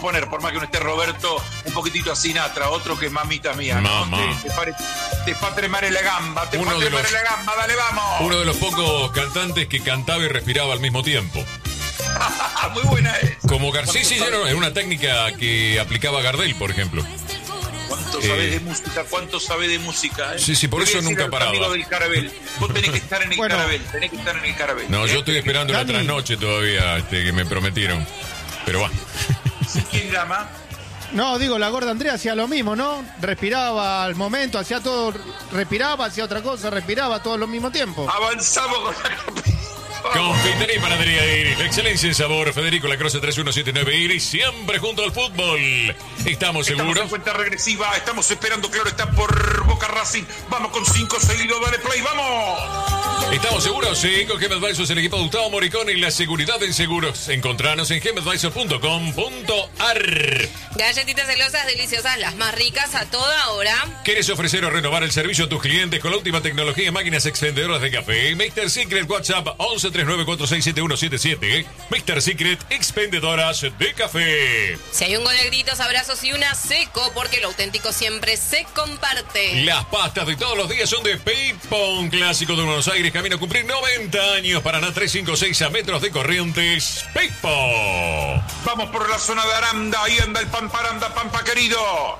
poner, por más que no esté Roberto, un poquitito a Sinatra, otro que es mamita mía, ¿no? Te fa tremare la gamba, la gamba, dale, vamos. Uno de los pocos cantantes que cantaba y respiraba al mismo tiempo. Muy buena es. Como García, sí, era una técnica que aplicaba Gardel, por ejemplo. ¿Cuánto sabés de música? ¿Cuánto sabés de música? Sí, por eso nunca paraba. Amigo del Carabel. Vos tenés que estar en el Carabel. No, yo estoy esperando la trasnoche todavía, que me prometieron. Pero va. ¿Quién llama? No, digo, la gorda Andrea hacía lo mismo, ¿no? Respiraba al momento, hacía todo, respiraba, hacía otra cosa, respiraba todo al mismo tiempo. Avanzamos con la... Confitería y panadería Iris, la excelencia en sabor. Federico Lacroze 3179 Iris, siempre junto al fútbol. ¿Estamos seguros? Estamos en cuenta regresiva, estamos esperando, claro, está por Boca Racing. Vamos con 5 seguidos, dale play, ¡vamos! ¿Estamos seguros? Sí, con Gem Advisors, el equipo de Gustavo Morricone y la seguridad en seguros. Encontranos en gemadvisor.com.ar. Galletitas celosas deliciosas, las más ricas a toda hora. ¿Quieres ofrecer o renovar el servicio a tus clientes con la última tecnología en máquinas expendedoras de café? Mr. Secret WhatsApp 1139467177. Mr. Secret expendedoras de café. Si hay un gol de gritos, abrazos y una seco, porque lo auténtico siempre se comparte. Las pastas de todos los días son de Pipón, clásico de Buenos Aires, camino a cumplir 90 años. Paraná 356 a metros de Corrientes. Pipón. Vamos por la zona de Aranda, ahí anda el Pamparanda, Pampa querido.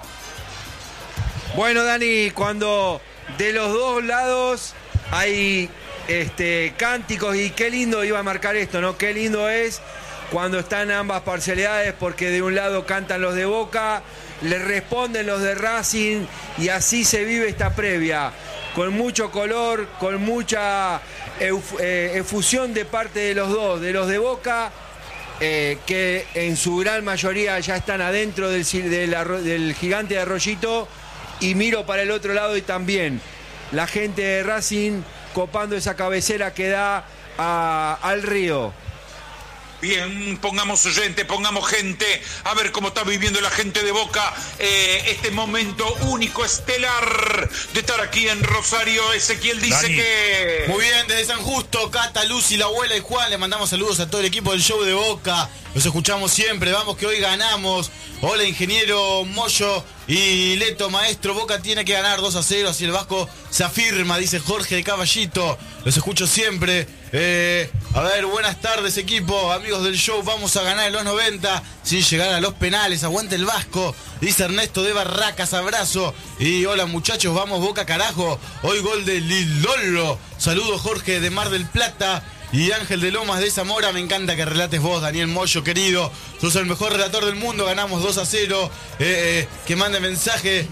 Bueno, Dani, cuando de los dos lados hay cánticos, y qué lindo iba a marcar esto, ¿no? Qué lindo es cuando están ambas parcialidades, porque de un lado cantan los de Boca, le responden los de Racing, y así se vive esta previa, con mucho color, con mucha efusión de parte de los dos, de los de Boca, que en su gran mayoría ya están adentro del gigante de Arroyito, y miro para el otro lado y también la gente de Racing copando esa cabecera que da al río. Bien, pongamos oyente, pongamos gente, a ver cómo está viviendo la gente de Boca este momento único, estelar, de estar aquí en Rosario. Ezequiel dice Dani. que... Muy bien, desde San Justo, Cata, Lucy, la abuela y Juan, le mandamos saludos a todo el equipo del show de Boca. Los escuchamos siempre, vamos que hoy ganamos. Hola, ingeniero Moyo y Leto, maestro, Boca tiene que ganar 2-0, así el Vasco se afirma, dice Jorge de Caballito. Los escucho siempre. A ver, buenas tardes, equipo, amigos del show, vamos a ganar en los 90 sin llegar a los penales, aguante el Vasco, dice Ernesto de Barracas, abrazo. Y hola muchachos, vamos Boca carajo, hoy gol de Lilolo. Saludos Jorge de Mar del Plata. Y Ángel de Lomas de Zamora, me encanta que relates vos, Daniel Moyo, querido. Sos el mejor relator del mundo, ganamos 2-0. Que mande mensaje,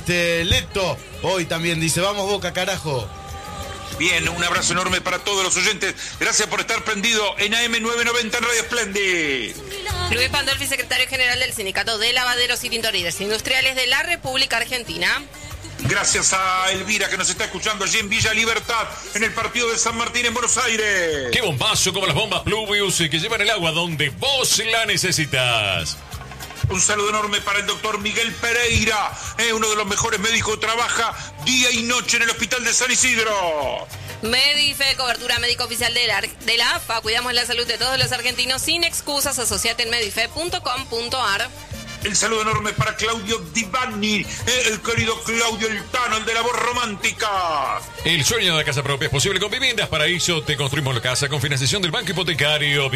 Leto. Hoy también dice, vamos Boca, carajo. Bien, un abrazo enorme para todos los oyentes. Gracias por estar prendido en AM990 en Radio Splendid. Luis Pandolfi, secretario general del Sindicato de Lavaderos y Tintoreras Industriales de la República Argentina. Gracias a Elvira que nos está escuchando allí en Villa Libertad, en el partido de San Martín en Buenos Aires. ¡Qué bombazo como las bombas Pluvius que llevan el agua donde vos la necesitas! Un saludo enorme para el doctor Miguel Pereira, uno de los mejores médicos, trabaja día y noche en el Hospital de San Isidro. Medife, cobertura médica oficial de la AFA. Cuidamos la salud de todos los argentinos sin excusas. Asociate en medife.com.ar. El saludo enorme para Claudio Divani, el querido Claudio El Tano, el de la voz romántica. El sueño de la casa propia es posible con Viviendas Paraíso. Te construimos la casa con financiación del Banco Hipotecario.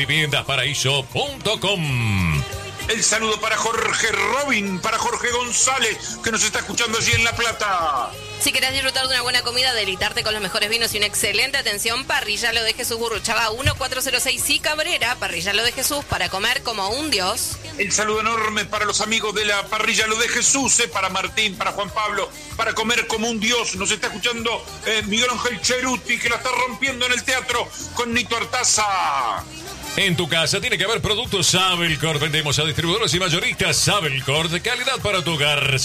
Viviendasparaíso.com. El saludo para Jorge Robin, para Jorge González, que nos está escuchando allí en La Plata. Si querés disfrutar de una buena comida, deleitarte con los mejores vinos y una excelente atención, Parrilla Lo de Jesús, Burruchaga 1406 y Cabrera. Parrilla Lo de Jesús, para comer como un dios. El saludo enorme para los amigos de la Parrilla Lo de Jesús, para Martín, para Juan Pablo, para comer como un dios. Nos está escuchando Miguel Ángel Cheruti, que la está rompiendo en el teatro con Nito Artaza. En tu casa tiene que haber productos Sabelcord. Vendemos a distribuidores y mayoristas Sabelcord. Calidad para tu hogar.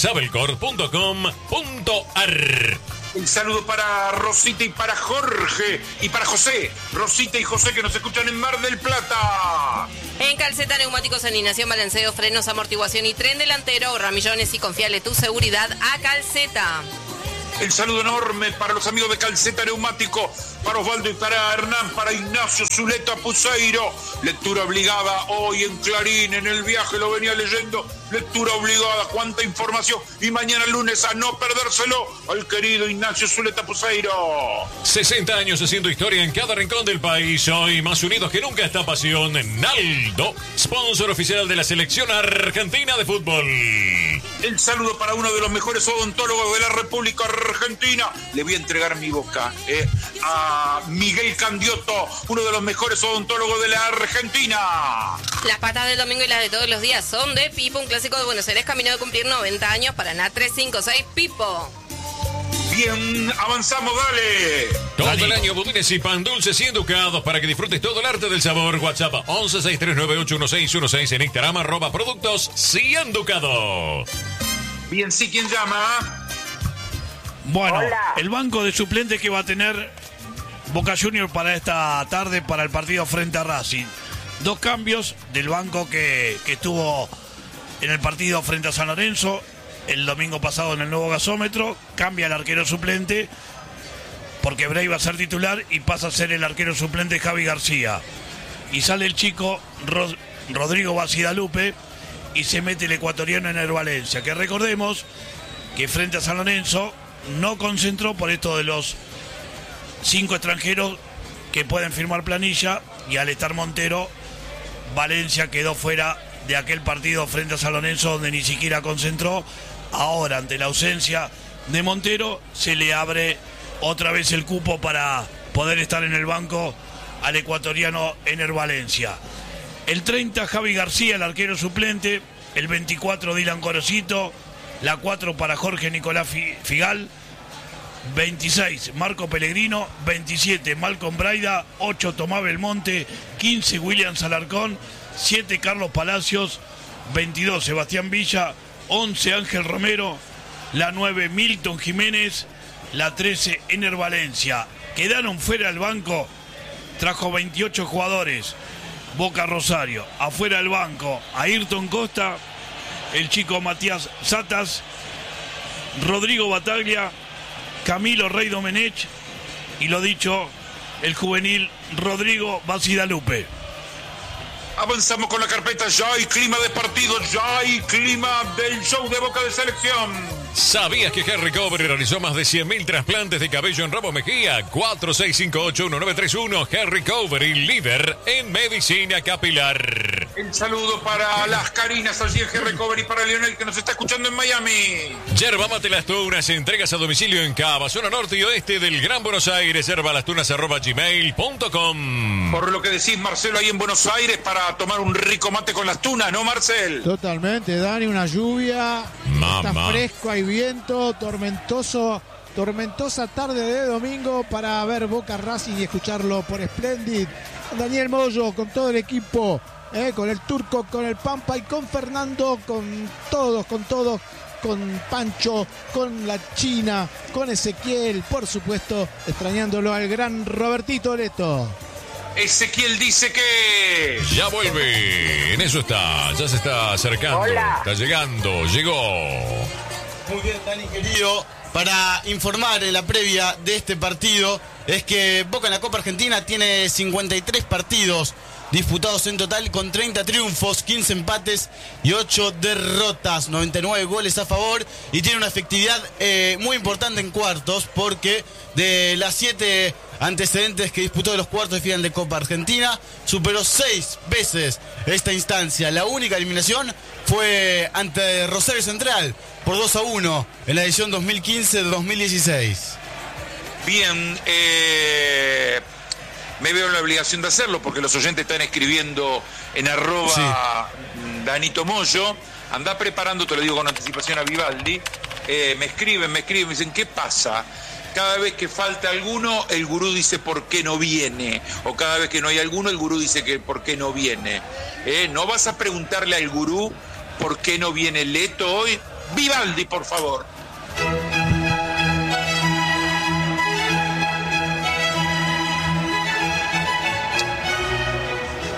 Sabelcord.com.ar. Un saludo para Rosita y para Jorge y para José. Rosita y José que nos escuchan en Mar del Plata. En Calceta, neumáticos, alineación, balanceo, frenos, amortiguación y tren delantero. Ahorra millones y confiale tu seguridad a Calceta. El saludo enorme para los amigos de Calceta Neumático, para Osvaldo y para Hernán, para Ignacio Zuleta Puseiro. Lectura obligada hoy en Clarín, en el viaje lo venía leyendo. Lectura obligada, cuánta información. Y mañana lunes a no perdérselo al querido Ignacio Zuleta Puseiro. 60 años haciendo historia en cada rincón del país. Hoy más unidos que nunca esta pasión. Naldo, sponsor oficial de la selección argentina de fútbol. El saludo para uno de los mejores odontólogos de la República Argentina. Le voy a entregar mi boca a Miguel Candiotto, uno de los mejores odontólogos de la Argentina. Las patas del domingo y las de todos los días son de Pipo, un clásico de Buenos Aires, camino de cumplir 90 años para NA 356 Pipo. Bien, avanzamos, dale. Todo el año budines y pan dulces y educados para que disfrutes todo el arte del sabor. WhatsApp 1163981616 en Instagram @productos Cienducado. Bien, sí, ¿quién llama? Bueno, el banco de suplentes que va a tener Boca Juniors para esta tarde para el partido frente a Racing. 2 cambios del banco que estuvo en el partido frente a San Lorenzo el domingo pasado en el nuevo gasómetro. Cambia el arquero suplente porque Bray va a ser titular y pasa a ser el arquero suplente Javi García. Y sale el chico Rodrigo Basidalupe y se mete el ecuatoriano Ener Valencia, que recordemos que frente a San Lorenzo no concentró por esto de los 5 extranjeros que pueden firmar planilla, y al estar Montero, Valencia quedó fuera de aquel partido frente a San Lorenzo donde ni siquiera concentró. Ahora, ante la ausencia de Montero, se le abre otra vez el cupo para poder estar en el banco al ecuatoriano Ener Valencia. El 30, Javi García, el arquero suplente. El 24, Dylan Corosito. La 4 para Jorge Nicolás Figal. 26, Marco Pellegrino. 27, Malcolm Braida. 8, Tomás Belmonte. 15, William Salarcón. 7, Carlos Palacios. 22, Sebastián Villa. 11, Ángel Romero. La 9, Milton Jiménez. La 13, Ener Valencia. Quedaron fuera del banco. Trajo 28 jugadores. Boca Rosario. Afuera del banco, Ayrton Costa, el chico Matías Satas, Rodrigo Bataglia, Camilo Rey Domenech y lo dicho, el juvenil Rodrigo Basidalupe. Avanzamos con la carpeta, ya hay clima de partido, ya hay clima del show de Boca de Selección. ¿Sabías que Harry Cover realizó más de 100.000 trasplantes de cabello en Ramos Mejía? 46581931, Harry Cover, líder en medicina capilar. El saludo para las Carinas allí en Harry Cover y para Leonel que nos está escuchando en Miami. Yerba Mate Las Tunas, entregas a domicilio en Cava, zona norte y oeste del Gran Buenos Aires. yerbalastunas@gmail.com. Por lo que decís, Marcelo, ahí en Buenos Aires para tomar un rico mate con las tunas, ¿no, Marcel? Totalmente, Dani, una lluvia, está fresco, hay viento, tormentosa tarde de domingo para ver Boca Racing y escucharlo por Splendid. Daniel Moyo, con todo el equipo, con el Turco, con el Pampa y con Fernando, con todos, con Pancho, con la China, con Ezequiel, por supuesto, extrañándolo al gran Robertito Leto. Ezequiel dice que ya vuelve, en eso está, ya se está acercando. Hola. Está llegando, llegó. Muy bien, Dani, querido. Para informar en la previa de este partido, es que Boca en la Copa Argentina tiene 53 partidos disputados en total, con 30 triunfos, 15 empates y 8 derrotas, 99 goles a favor, y tiene una efectividad muy importante en cuartos, porque de las 7 antecedentes que disputó de los cuartos de final de Copa Argentina, superó 6 veces esta instancia. La única eliminación fue ante Rosario Central por 2-1 en la edición 2015-2016. bien, me veo en la obligación de hacerlo porque los oyentes están escribiendo en @ Danito Moyo. Andá preparando, te lo digo con anticipación a Vivaldi. Me escriben, me dicen, ¿qué pasa? Cada vez que falta alguno, el gurú dice por qué no viene. O cada vez que no hay alguno, el gurú dice que por qué no viene. ¿No vas a preguntarle al gurú por qué no viene Leto hoy? Vivaldi, por favor.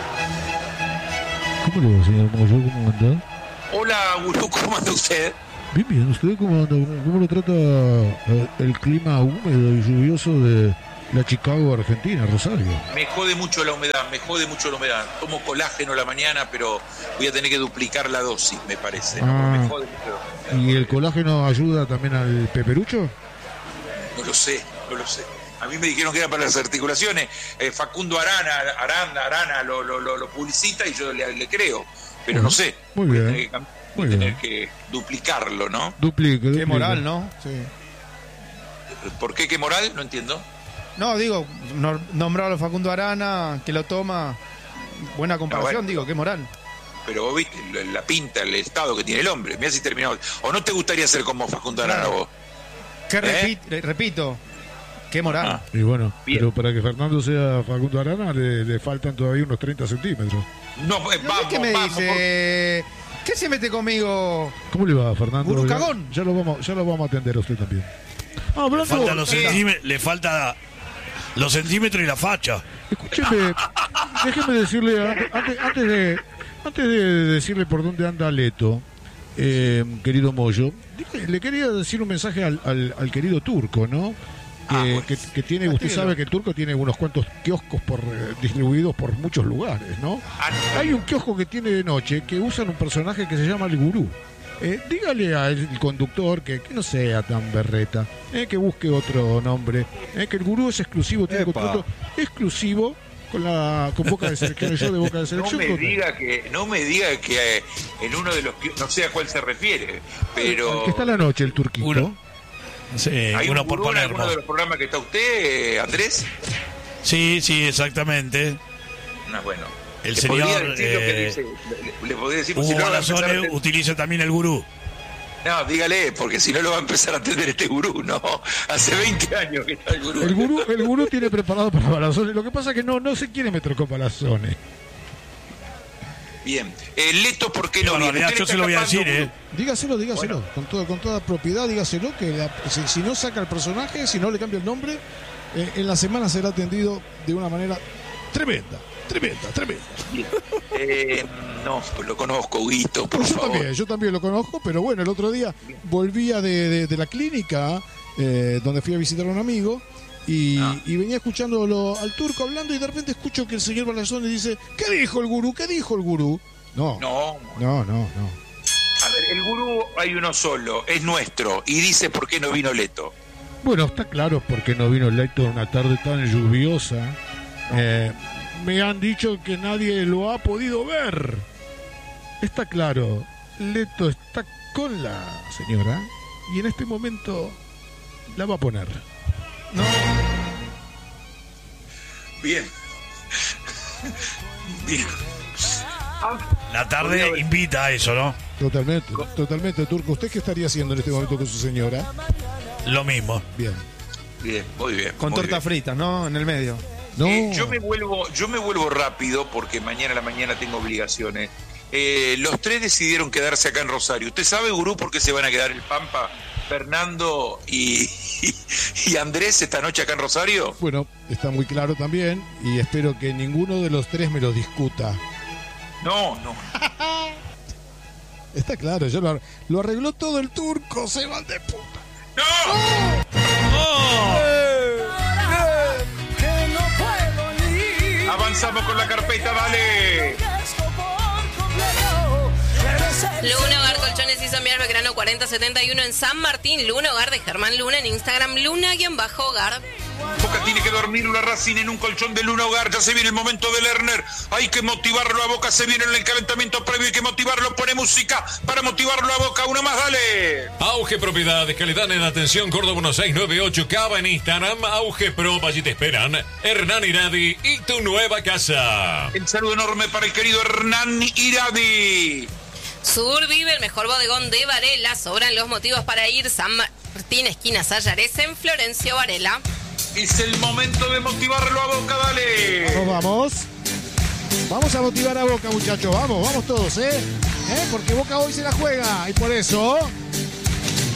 ¿Cómo le va, señor Moyo? ¿Cómo anda? Hola, gurú, ¿cómo anda usted? Bien, ¿usted cómo lo trata el clima húmedo y lluvioso de la Chicago, Argentina, Rosario? Me jode mucho la humedad. Tomo colágeno a la mañana, pero voy a tener que duplicar la dosis, me parece. Me jode mucho. ¿Y el colágeno ayuda también al peperucho? No lo sé. A mí me dijeron que era para las articulaciones. Facundo Arana lo publicita y yo le creo. Pero no sé. Muy bien. Voy a tener que duplicarlo, ¿no? Duplique. Qué moral, ¿no? Sí. ¿Por qué qué moral? No entiendo. No, digo, nombrarlo a Facundo Arana, que lo toma. Buena comparación, digo, qué moral. Pero vos viste la pinta, el estado que tiene el hombre. Mirá si terminamos. ¿O no te gustaría ser como Facundo Arana vos? Repito, qué moral. Y bueno, bien. Pero para que Fernando sea Facundo Arana le faltan todavía unos 30 centímetros. No, vamos, ¿Qué me dice? ¿Qué se mete conmigo? ¿Cómo le va, Fernando? Gurú cagón. Ya lo vamos a atender a usted también. Le falta los centímetros y la facha. Escúcheme, déjeme decirle, antes de decirle por dónde anda Leto, querido Moyo, le quería decir un mensaje al querido Turco, ¿no? Que tiene, usted sabe que el Turco tiene unos cuantos kioscos distribuidos por muchos lugares, ¿no? Hay un kiosco que tiene de noche que usan un personaje que se llama el Gurú. Dígale al conductor que no sea tan berreta, que busque otro nombre, que el Gurú es exclusivo, tiene contrato exclusivo con Boca de Selección, el show de Boca de Selección. No me diga que en uno de los no sé a cuál se refiere, pero al que está a la noche, el Turquito. Sí, ¿hay uno un por Gurú en Palermo. alguno de los programas que está usted, Andrés? Sí, exactamente. No, bueno. El ¿Le señor podría decir lo que dice? ¿Le podría decir? Hugo Si no, Balazone utiliza también el Gurú. No, dígale, porque si no lo va a empezar a atender este Gurú, ¿no? Hace 20 años que está el Gurú. El Gurú tiene preparado para Balazone. Lo que pasa es que no se quiere meter con Balazone. Bien. Leto, ¿por qué no viene? Yo se lo voy a decir, Dígaselo. Bueno. Con toda propiedad, dígaselo, que si no saca el personaje, si no le cambia el nombre, en la semana será atendido de una manera tremenda. No, lo conozco, Huguito, por favor. Yo también lo conozco, pero bueno, el otro día volvía de la clínica donde fui a visitar a un amigo y venía escuchándolo al Turco hablando y de repente escucho que el señor Balazone dice, ¿qué dijo el Gurú? No. A ver, el Gurú hay uno solo, es nuestro, y dice por qué no vino Leto. Bueno, está claro por qué no vino Leto una tarde tan lluviosa. Me han dicho que nadie lo ha podido ver. Está claro, Leto está con la señora y en este momento la va a poner. No. Bien. La tarde invita a eso, ¿no? Totalmente, Turco. ¿Usted qué estaría haciendo en este momento con su señora? Lo mismo. Bien, muy bien. Con torta frita, ¿no? En el medio. No. Yo me vuelvo rápido porque mañana a la mañana tengo obligaciones. Los tres decidieron quedarse acá en Rosario. ¿Usted sabe, Gurú, por qué se van a quedar el Pampa, Fernando y Andrés esta noche acá en Rosario? Bueno, está muy claro también y espero que ninguno de los tres me lo discuta. No. Está claro, ya lo arregló todo el Turco, se van de puta. Avanzamos con la carpeta, dale. Luna Hogar Colchones hizo enviar Belgrano 4071 en San Martín. Luna Hogar de Germán Luna en Instagram. Luna-Hogar. Boca tiene que dormir una Racing en un colchón de Luna Hogar. Ya se viene el momento de Lerner. Hay que motivarlo a Boca. Se viene en el calentamiento previo. Hay que motivarlo. Pone música para motivarlo a Boca. Una más, dale. Auge Propiedades, calidad en atención. Córdoba 1698. Cava en Instagram. Auge Pro. Allí te esperan Hernán Iradi y tu nueva casa. El saludo enorme para el querido Hernán Iradi. Survive, el mejor bodegón de Varela. Sobran los motivos para ir. San Martín, esquina Sayares, en Florencio Varela. Es el momento de motivarlo a Boca, dale. Vamos a motivar a Boca, muchachos. Vamos todos, porque Boca hoy se la juega. Y por eso